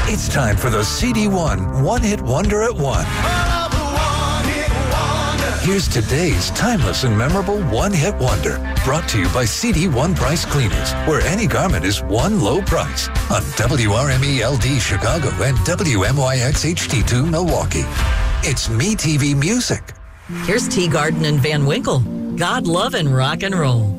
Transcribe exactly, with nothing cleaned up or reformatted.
It's time for the C D one One-Hit Wonder at one. Here's today's timeless and memorable one-hit wonder, brought to you by C D one Price Cleaners, where any garment is one low price, on W R M E L D Chicago and W M Y X H D two Milwaukee. It's MeTV Music. Here's Tea Garden and Van Winkle. God, love, and rock and roll.